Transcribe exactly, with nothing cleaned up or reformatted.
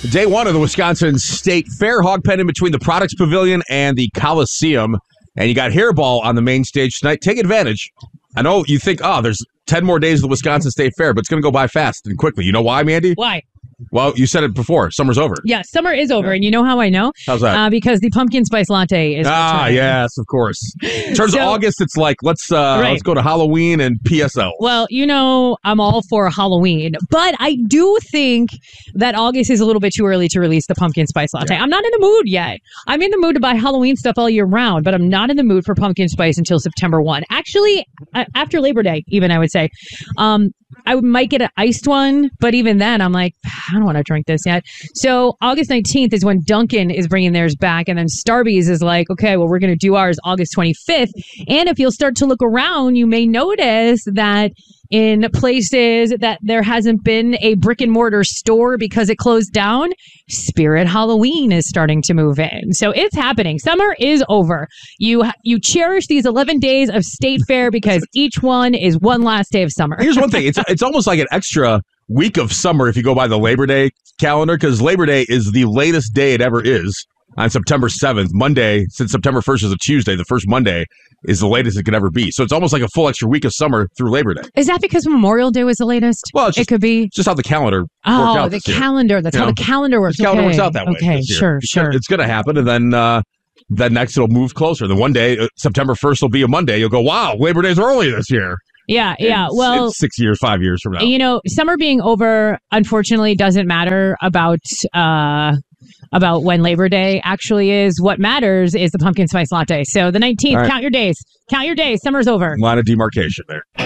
Day one of the Wisconsin State Fair. Hog Pen in between the Products Pavilion and the Coliseum. And you got Hairball on the main stage tonight. Take advantage. I know you think, oh, there's ten more days of the Wisconsin State Fair, but it's going to go by fast and quickly. You know why, Mandy? Why? Well, you said it before. Summer's over. Yeah, summer is over. And you know how I know? How's that? Uh, because the pumpkin spice latte is Ah, returning. yes, of course. In terms So- of August, it's like, let's uh, Right. let's go to Halloween and P S L. Well, you know, I'm all for Halloween, but I do think that August is a little bit too early to release the pumpkin spice latte. Yeah. I'm not in the mood yet. I'm in the mood to buy Halloween stuff all year round, but I'm not in the mood for pumpkin spice until September first. Actually, a- after Labor Day, even I would say. Um, I might get an iced one, but even then, I'm like, I don't want to drink this yet. So August nineteenth is when Dunkin' is bringing theirs back, and then Starbucks is like, okay, well, we're going to do ours August twenty-fifth. And if you'll start to look around, you may notice that in places that there hasn't been a brick and mortar store because it closed down, Spirit Halloween is starting to move in. So it's happening. Summer is over. You you cherish these eleven days of State Fair because each one is one last day of summer. Here's one thing. It's it's almost like an extra week of summer if you go by the Labor Day calendar, because Labor Day is the latest day it ever is on September seventh. Monday, since September first is a Tuesday, the first Monday is the latest it could ever be. So it's almost like a full extra week of summer through Labor Day. Is that because Memorial Day was the latest? Well, it's just, it could be. it's just how the calendar worked Oh, out the this year. calendar. That's You how know? the calendar works. The calendar okay. works out that way. Okay, this year. sure, It's sure. Gonna, it's going to happen, and then uh, then next it'll move closer. Then one day, uh, September first will be a Monday. You'll go, wow, Labor Day's early this year. Yeah, yeah. It's- Well, it's six years, five years from now. you know, summer being over, unfortunately, doesn't matter about uh, about when Labor Day actually is. What matters is the pumpkin spice latte. So the nineteenth, All right. count your days. Count your days. Summer's over. Line of demarcation there.